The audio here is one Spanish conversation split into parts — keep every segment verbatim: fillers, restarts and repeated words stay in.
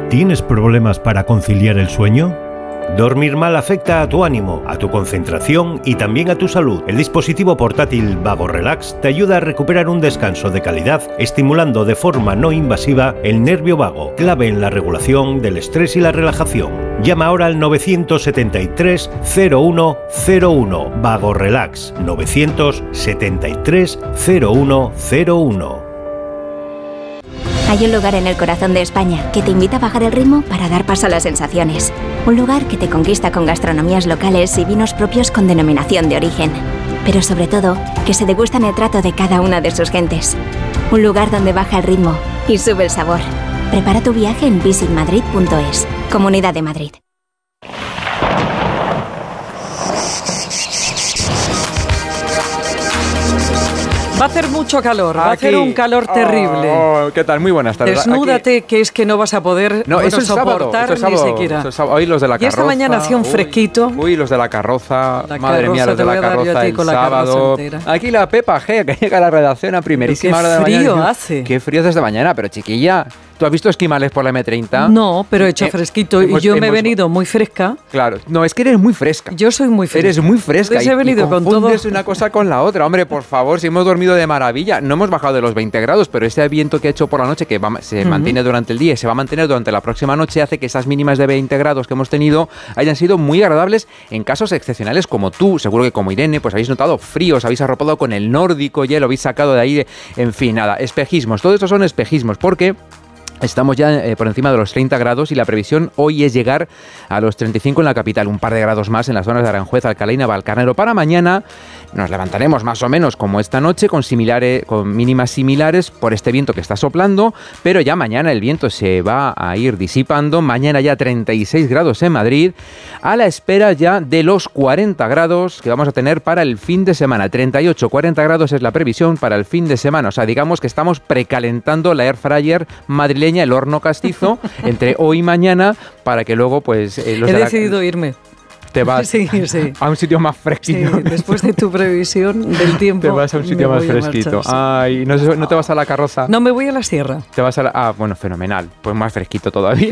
¿Tienes problemas para conciliar el sueño? Dormir mal afecta a tu ánimo, a tu concentración y también a tu salud. El dispositivo portátil Vago Relax te ayuda a recuperar un descanso de calidad, estimulando de forma no invasiva el nervio vago, clave en la regulación del estrés y la relajación. Llama ahora al novecientos setenta y tres cero uno cero uno. Vago Relax, novecientos setenta y tres cero uno cero uno. Hay un lugar en el corazón de España que te invita a bajar el ritmo para dar paso a las sensaciones. Un lugar que te conquista con gastronomías locales y vinos propios con denominación de origen. Pero sobre todo, que se degustan el trato de cada una de sus gentes. Un lugar donde baja el ritmo y sube el sabor. Prepara tu viaje en visit madrid punto es. Comunidad de Madrid. Va a hacer mucho calor, va Aquí. a hacer un calor terrible. Oh, ¿qué tal? Muy buenas tardes. Desnúdate, Aquí. que es que no vas a poder No, bueno, eso es sábado, soportar esto es ni sábado, siquiera. esto es sábado. Hoy los de la Y carroza. esta mañana hacía un uy, fresquito. Uy, los de la carroza. La Madre carroza, mía, los te de la voy a dar yo a carroza ti el con la carroza sábado. entera. Aquí la Pepa G, que llega a la redacción a primerísima Pero hora de qué la mañana. frío hace. Qué frío desde mañana, pero chiquilla, ¿tú has visto esquimales por la eme treinta? No, pero he hecho Eh, fresquito hemos- y yo me he hemos- venido muy fresca. Claro, no, es que eres muy fresca. Yo soy muy fresca. Eres muy fresca. Entonces he venido y con todo. confundes una cosa con la otra. Hombre, por favor, si hemos dormido de maravilla. No hemos bajado de los veinte grados, pero ese viento que ha hecho por la noche, que va- se Ujú. mantiene durante el día y se va a mantener durante la próxima noche, hace que esas mínimas de veinte grados que hemos tenido hayan sido muy agradables en casos excepcionales como tú. Seguro que como Irene, pues habéis notado fríos, habéis arropado con el nórdico, ya lo habéis sacado de ahí. De, en fin, nada, espejismos. Todo esto son espejismos, porque estamos ya eh, por encima de los treinta grados y la previsión hoy es llegar a los treinta y cinco en la capital, un par de grados más en las zonas de Aranjuez, Alcalá y Navalcarnero. Para mañana nos levantaremos más o menos como esta noche, con, similares, con mínimas similares por este viento que está soplando, pero ya mañana el viento se va a ir disipando. Mañana ya treinta y seis grados en Madrid, a la espera ya de los cuarenta grados que vamos a tener para el fin de semana. treinta y ocho, cuarenta grados es la previsión para el fin de semana. O sea, digamos que estamos precalentando la air fryer madrileña, el horno castizo, entre hoy y mañana, para que luego pues eh, los He de la- decidido irme. te vas Sí, sí. a un sitio más Sí, fresquito. después de tu previsión del tiempo. Te vas a un sitio me más voy a fresquito. marchar, sí. Ay, no, no te vas a la carroza. No, me voy a la sierra. Te vas a la... Ah, bueno, fenomenal. Pues más fresquito todavía.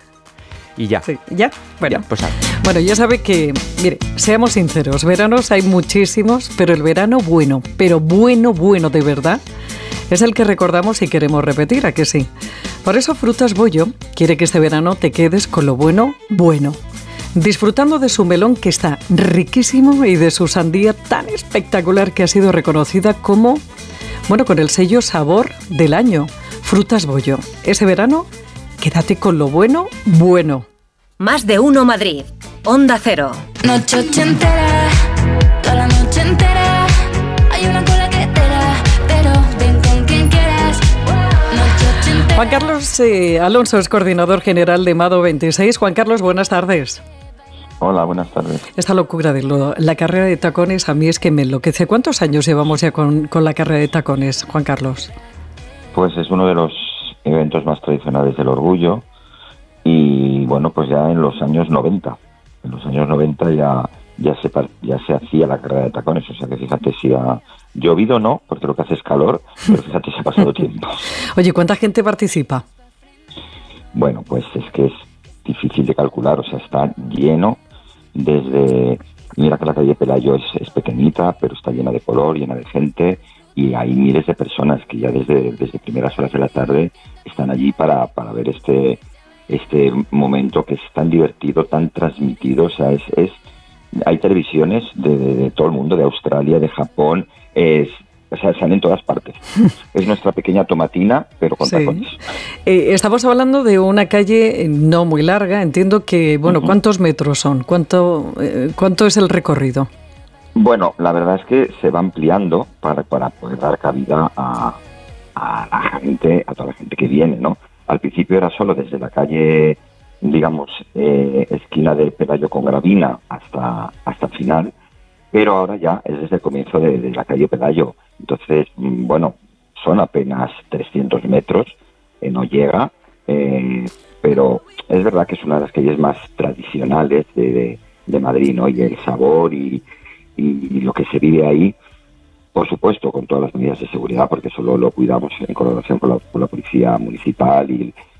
Y ya. Sí, ¿ya? Bueno. Ya, pues ah, Bueno, ya sabe que, mire, seamos sinceros, veranos hay muchísimos, pero el verano bueno, pero bueno, bueno de verdad, es el que recordamos y queremos repetir, ¿a que sí? Por eso Frutas Bollo quiere que este verano te quedes con lo bueno, bueno. Disfrutando de su melón, que está riquísimo, y de su sandía tan espectacular que ha sido reconocida como, bueno, con el sello Sabor del Año. Frutas Bollo. Ese verano, quédate con lo bueno, bueno. Más de uno Madrid. Onda Cero. Noche ochentera, toda la noche entera. Hay una cola que te da, pero ven con quien quieras. Noche ochentera. Juan Carlos eh, Alonso es coordinador general de Mado veintiséis. Juan Carlos, buenas tardes. Hola, buenas tardes. Esta locura de lo- la carrera de tacones a mí es que me enloquece. ¿Cuántos años llevamos ya con, con la carrera de tacones, Juan Carlos? Pues es uno de los eventos más tradicionales del orgullo y bueno, pues ya en los años noventa. En los años noventa ya ya se par- ya se hacía la carrera de tacones, o sea que fíjate si ha llovido o no, porque lo que hace es calor, pero fíjate si ha pasado tiempo. Oye, ¿cuánta gente participa? Bueno, pues es que es difícil de calcular, o sea, está lleno desde... Mira que la calle Pelayo es, es pequeñita, pero está llena de color, llena de gente, y hay miles de personas que ya desde, desde primeras horas de la tarde están allí para, para ver este este momento que es tan divertido, tan transmitido, o sea, es... es hay televisiones de, de, de todo el mundo, de Australia, de Japón, es... O sea, salen en todas partes. Es nuestra pequeña tomatina, pero con Sí. tacones. Eh, estamos hablando de una calle eh, no muy larga. Entiendo que, bueno, Ujú. ¿cuántos metros son? ¿Cuánto, eh, cuánto es el recorrido? Bueno, la verdad es que se va ampliando para, para poder dar cabida a, a la gente, a toda la gente que viene, ¿no? Al principio era solo desde la calle, digamos, eh, esquina de Pelayo con Gravina hasta, hasta el final, pero ahora ya es desde el comienzo de, de la calle Pelayo. Entonces, mm, bueno, son apenas trescientos metros, eh, no llega, eh, pero es verdad que es una de las calles más tradicionales de, de, de Madrid, ¿no? Y el sabor y, y lo que se vive ahí, por supuesto, con todas las medidas de seguridad, porque solo lo cuidamos en colaboración con la, con la policía municipal y,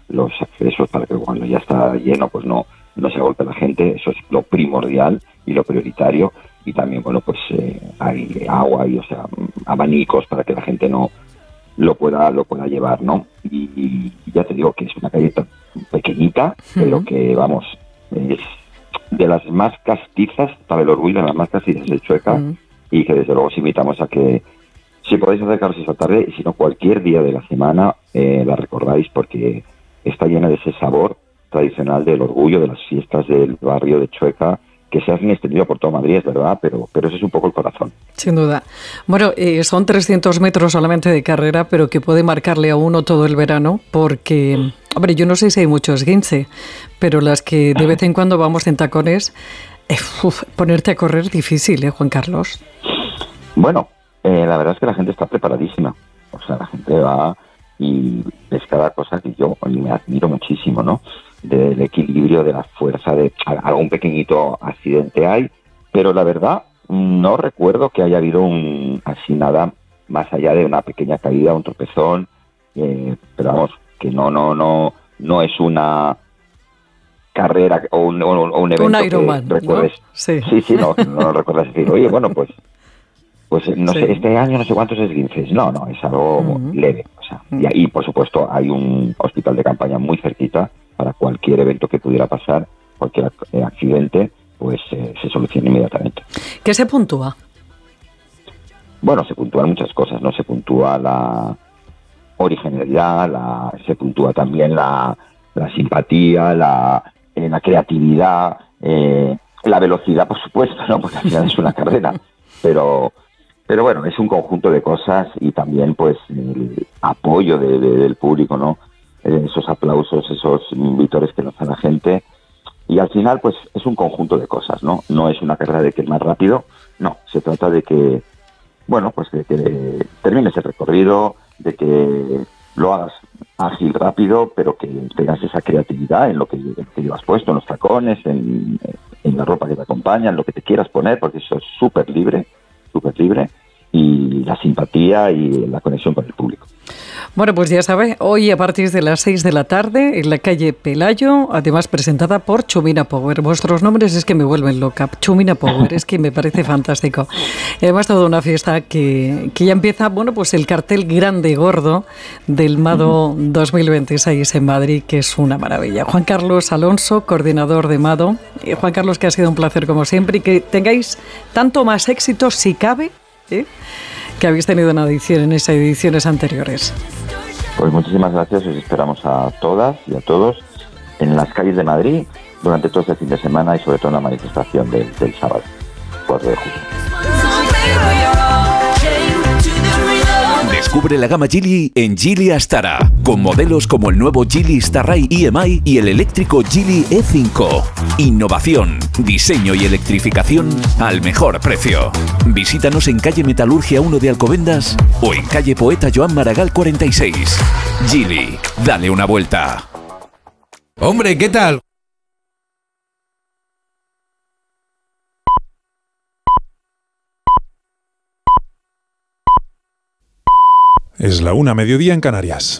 los accesos para que cuando ya está lleno pues no, no se agolpe la gente. Eso es lo primordial y lo prioritario. Y también, bueno, pues eh, hay agua y, o sea, abanicos para que la gente no lo pueda lo pueda llevar, ¿no? Y, y ya te digo que es una calle tan pequeñita, uh-huh. pero que, vamos, es de las más castizas, para el orgullo, de las más castizas de Chueca, uh-huh. y que desde luego os invitamos a que, si podéis acercaros esta tarde, y si no cualquier día de la semana, eh, la recordáis, porque está llena de ese sabor tradicional del orgullo, de las fiestas del barrio de Chueca, que se hacen extendido por todo Madrid, es verdad, pero, pero ese es un poco el corazón. Sin duda. Bueno, eh, son trescientos metros solamente de carrera, pero que puede marcarle a uno todo el verano, porque, hombre, yo no sé si hay mucho esguince, pero las que de vez en cuando vamos en tacones, eh, uf, ponerte a correr difícil, ¿eh, Juan Carlos? Bueno, eh, la verdad es que la gente está preparadísima. O sea, la gente va y ves cada cosa que yo me admiro muchísimo, ¿no? Del equilibrio, de la fuerza, de algún pequeñito accidente hay, pero la verdad no recuerdo que haya habido un así nada más allá de una pequeña caída, un tropezón, eh, pero vamos, que no no no no es una carrera o un, o un evento un Ironman, que recuerdes, ¿no? Sí, sí, sí, no, no recuerdas decir, oye, bueno, pues pues no sí. sé, este año no sé cuántos esguinces, no, no, es algo uh-huh. leve, o sea, uh-huh. y ahí, por supuesto, hay un hospital de campaña muy cerquita para cualquier evento que pudiera pasar, cualquier accidente, pues eh, se soluciona inmediatamente. ¿Qué se puntúa? Bueno, se puntúan muchas cosas, ¿no? Se puntúa la originalidad, la, se puntúa también la, la simpatía, la, eh, la creatividad, eh, la velocidad, por supuesto, ¿no? Porque al final es una carrera, pero... Pero bueno, es un conjunto de cosas y también pues el apoyo de, de, del público, ¿no? Esos aplausos, esos vítores que nos da la gente, y al final pues es un conjunto de cosas, ¿no? No es una carrera de que es más rápido, no, se trata de que, bueno, pues de que termines el recorrido, de que lo hagas ágil, rápido, pero que tengas esa creatividad en lo que, en lo que llevas puesto, en los tacones, en, en la ropa que te acompaña, en lo que te quieras poner, porque eso es súper libre, súper libre, y la simpatía y la conexión con el público. Bueno, pues ya sabe, hoy a partir de las seis de la tarde en la calle Pelayo, además presentada por Chumina Power. Vuestros nombres es que me vuelven loca. Chumina Power, es que me parece fantástico. Además, toda una fiesta que, que ya empieza, bueno, pues el cartel grande, gordo del Mado dos mil veintiséis en Madrid, que es una maravilla. Juan Carlos Alonso, coordinador de Mado. Eh, Juan Carlos, que ha sido un placer como siempre y que tengáis tanto más éxito, si cabe, ¿eh? que habéis tenido en, edición, en esas ediciones anteriores. Pues muchísimas gracias, os esperamos a todas y a todos en las calles de Madrid durante todo este fin de semana y sobre todo en la manifestación del, del sábado, cuatro de julio. Descubre la gama Geely en Geely Astara, con modelos como el nuevo Geely Starray E M I y el eléctrico Geely E cinco. Innovación, diseño y electrificación al mejor precio. Visítanos en calle Metalurgia uno de Alcobendas o en calle Poeta Joan Maragall cuarenta y seis. Geely, dale una vuelta. Hombre, ¿qué tal? Es la una, mediodía en Canarias.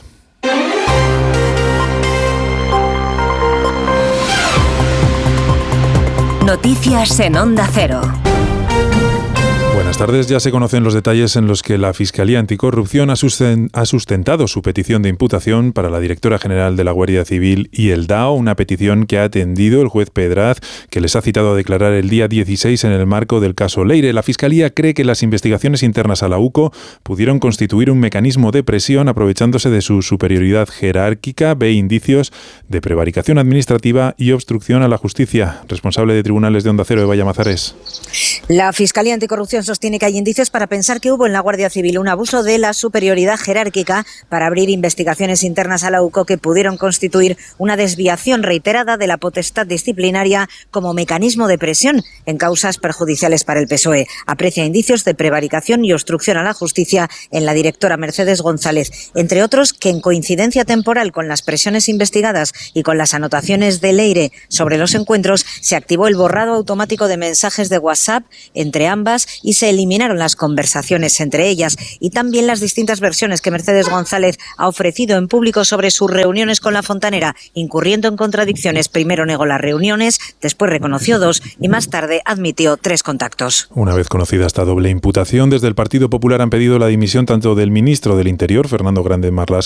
Noticias en Onda Cero. Buenas tardes. Ya se conocen los detalles en los que la Fiscalía Anticorrupción ha sustentado su petición de imputación para la directora general de la Guardia Civil y el D A O, una petición que ha atendido el juez Pedraz, que les ha citado a declarar el día dieciséis en el marco del caso Leire. La Fiscalía cree que las investigaciones internas a la U C O pudieron constituir un mecanismo de presión aprovechándose de su superioridad jerárquica. Ve indicios de prevaricación administrativa y obstrucción a la justicia. Responsable de tribunales de Onda Cero, Eva Llamazares. La Fiscalía Anticorrupción sostiene que hay indicios para pensar que hubo en la Guardia Civil un abuso de la superioridad jerárquica para abrir investigaciones internas a la U C O que pudieron constituir una desviación reiterada de la potestad disciplinaria como mecanismo de presión en causas perjudiciales para el P S O E. Aprecia indicios de prevaricación y obstrucción a la justicia en la directora Mercedes González, entre otros que en coincidencia temporal con las presiones investigadas y con las anotaciones de Leire sobre los encuentros se activó el borrado automático de mensajes de WhatsApp entre ambas y se se eliminaron las conversaciones entre ellas y también las distintas versiones que Mercedes González ha ofrecido en público sobre sus reuniones con la fontanera, incurriendo en contradicciones. Primero negó las reuniones, después reconoció dos y más tarde admitió tres contactos. Una vez conocida esta doble imputación, desde el Partido Popular han pedido la dimisión tanto del ministro del Interior, Fernando Grande Marlaska,